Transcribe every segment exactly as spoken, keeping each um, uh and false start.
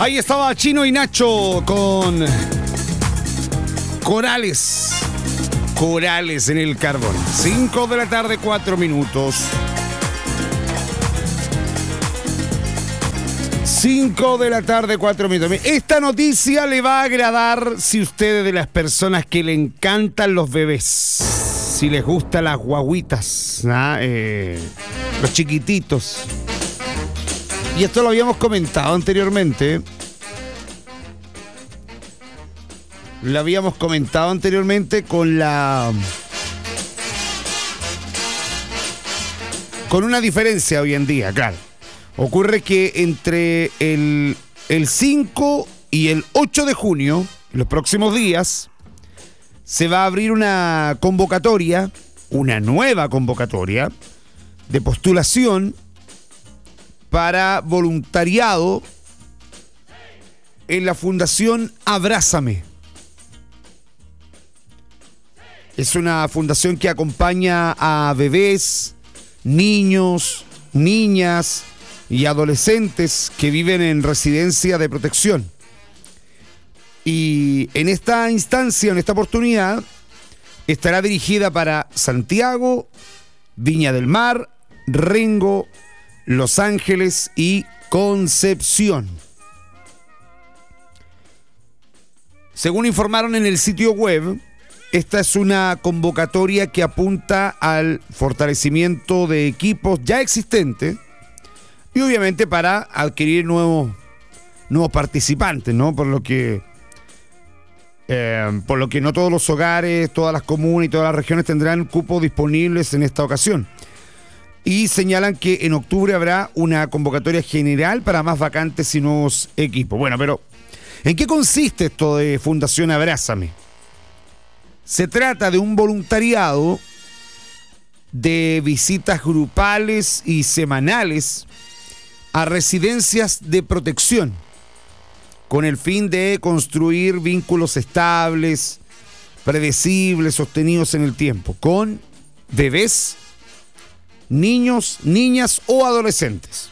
Ahí estaba Chino y Nacho con Corales. Corales en el carbón. cinco de la tarde, cuatro minutos. cinco de la tarde, cuatro minutos. Esta noticia le va a agradar si usted es de las personas que le encantan los bebés. Si les gustan las guaguitas, ¿ah? eh, los chiquititos. Y esto lo habíamos comentado anteriormente. Lo habíamos comentado anteriormente con la... Con una diferencia hoy en día, claro. Ocurre que entre el, el cinco y el ocho de junio, en los próximos días, se va a abrir una convocatoria, una nueva convocatoria de postulación para voluntariado en la Fundación Abrázame. Es una fundación que acompaña a bebés, niños, niñas y adolescentes que viven en residencia de protección. Y en esta instancia, en esta oportunidad, estará dirigida para Santiago, Viña del Mar, Rengo, Los Ángeles y Concepción. Según informaron en el sitio web, esta es una convocatoria que apunta al fortalecimiento de equipos ya existentes y obviamente para adquirir nuevos, nuevos participantes, ¿no? Por lo que eh, por lo que no todos los hogares, todas las comunas y todas las regiones tendrán cupos disponibles en esta ocasión. Y señalan que en octubre habrá una convocatoria general para más vacantes y nuevos equipos. Bueno, pero ¿en qué consiste esto de Fundación Abrázame? Se trata de un voluntariado de visitas grupales y semanales a residencias de protección, con el fin de construir vínculos estables, predecibles, sostenidos en el tiempo, con bebés, niños, niñas o adolescentes.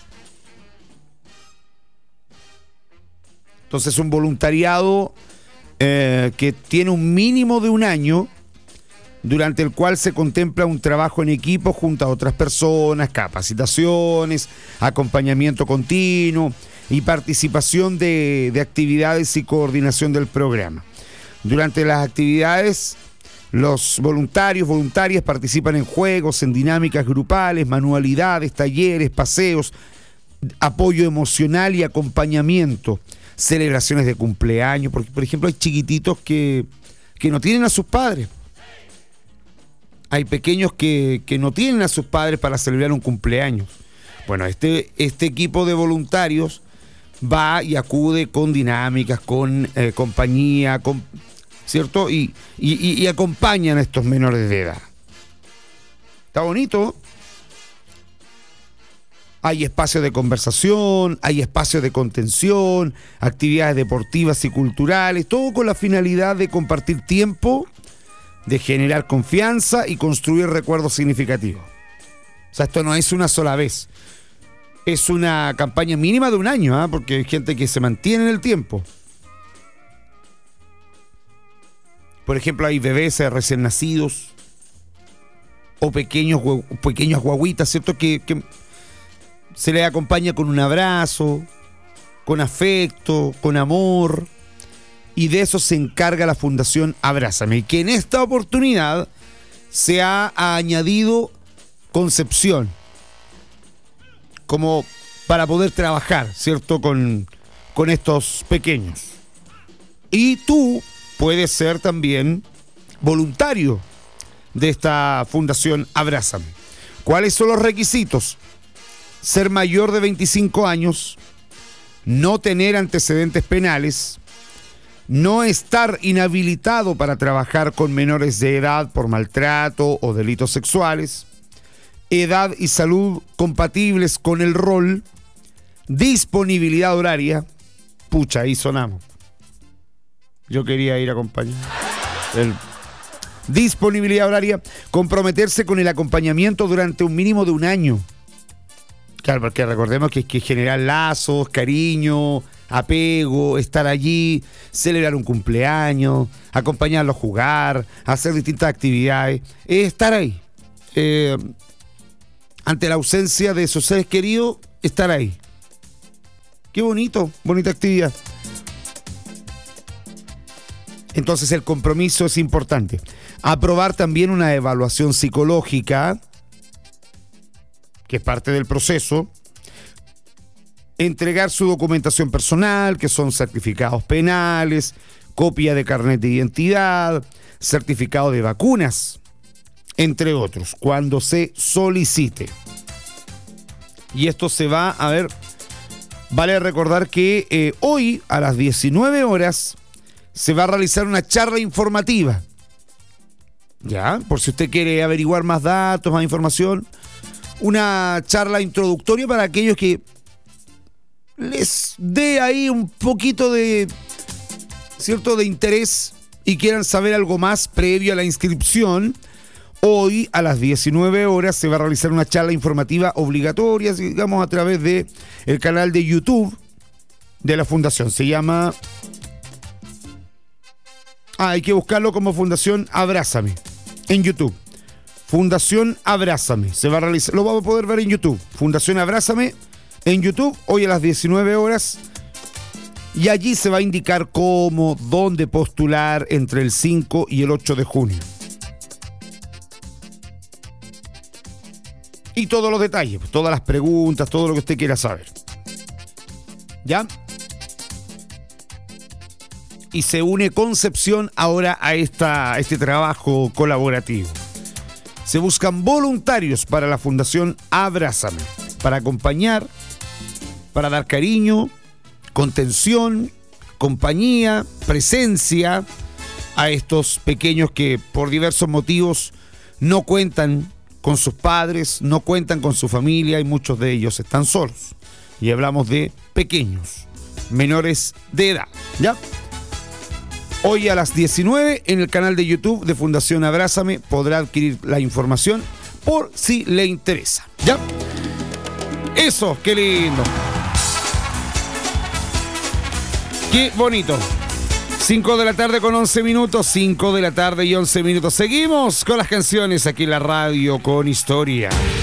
Entonces, un voluntariado Eh, que tiene un mínimo de un año, durante el cual se contempla un trabajo en equipo junto a otras personas, capacitaciones, acompañamiento continuo y participación de, de actividades y coordinación del programa. Durante las actividades, los voluntarios, voluntarias participan en juegos, en dinámicas grupales, manualidades, talleres, paseos, apoyo emocional y acompañamiento, celebraciones de cumpleaños, porque por ejemplo hay chiquititos que, que no tienen a sus padres. Hay pequeños que, que no tienen a sus padres para celebrar un cumpleaños. Bueno, este, este equipo de voluntarios va y acude con dinámicas, con eh, compañía, con, ¿cierto? Y, y, y acompañan a estos menores de edad. Está bonito. Hay espacios de conversación, hay espacios de contención, actividades deportivas y culturales, todo con la finalidad de compartir tiempo, de generar confianza y construir recuerdos significativos. O sea, esto no es una sola vez. Es una campaña mínima de un año, ¿eh? Porque hay gente que se mantiene en el tiempo. Por ejemplo, hay bebés recién nacidos o pequeños, pequeños guaguitas, ¿cierto? Que... que se le acompaña con un abrazo, con afecto, con amor, y de eso se encarga la Fundación Abrázame, que en esta oportunidad se ha añadido Concepción como para poder trabajar, ¿cierto?, con, con estos pequeños. Y tú puedes ser también voluntario de esta Fundación Abrázame. ¿Cuáles son los requisitos? Ser mayor de veinticinco años, no tener antecedentes penales, no estar inhabilitado para trabajar con menores de edad por maltrato o delitos sexuales, edad y salud compatibles con el rol, disponibilidad horaria. Pucha, ahí sonamos. Yo quería ir a acompañar. El... Disponibilidad horaria, comprometerse con el acompañamiento durante un mínimo de un año. Claro, porque recordemos que hay que generar lazos, cariño, apego, estar allí, celebrar un cumpleaños, acompañarlos a jugar, hacer distintas actividades, es estar ahí. Eh, ante la ausencia de sus seres queridos, estar ahí. Qué bonito, bonita actividad. Entonces el compromiso es importante. Aprobar también una evaluación psicológica, que es parte del proceso. Entregar su documentación personal, que son certificados penales, copia de carnet de identidad, certificado de vacunas, entre otros, cuando se solicite. Y esto se va a ver, vale recordar que eh, hoy a las diecinueve horas se va a realizar una charla informativa. Ya, por si usted quiere averiguar más datos, más información, una charla introductoria para aquellos que les dé ahí un poquito de, cierto, de interés y quieran saber algo más previo a la inscripción. Hoy a las diecinueve horas se va a realizar una charla informativa obligatoria, digamos, a través de el canal de YouTube de la Fundación. Se llama... Ah, hay que buscarlo como Fundación Abrázame en YouTube. Fundación Abrázame. Se va a realizar, lo vamos a poder ver en YouTube. Fundación Abrázame en YouTube, hoy a las diecinueve horas. Y allí se va a indicar cómo, dónde postular entre el cinco y el ocho de junio. Y todos los detalles, todas las preguntas, todo lo que usted quiera saber. ¿Ya? Y se une Concepción ahora a, esta, a este trabajo colaborativo. Se buscan voluntarios para la Fundación Abrázame, para acompañar, para dar cariño, contención, compañía, presencia a estos pequeños que por diversos motivos no cuentan con sus padres, no cuentan con su familia y muchos de ellos están solos. Y hablamos de pequeños, menores de edad, ¿ya? Hoy a las diecinueve en el canal de YouTube de Fundación Abrázame podrá adquirir la información por si le interesa, ¿ya? Eso, qué lindo. Qué bonito. cinco de la tarde con once minutos, cinco de la tarde y once minutos. Seguimos con las canciones aquí en la radio con historia.